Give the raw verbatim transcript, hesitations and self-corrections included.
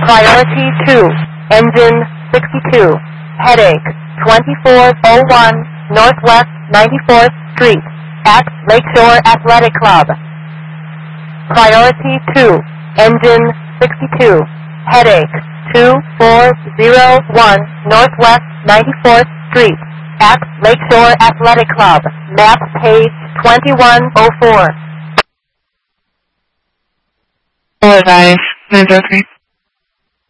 Priority two, engine sixty-two, headache twenty-four oh one Northwest ninety-fourth Street at Lakeshore Athletic Club. Priority two, engine sixty-two, headache two four oh one Northwest ninety-fourth Street at Lakeshore Athletic Club, map page twenty-one oh four. four five nine zero three.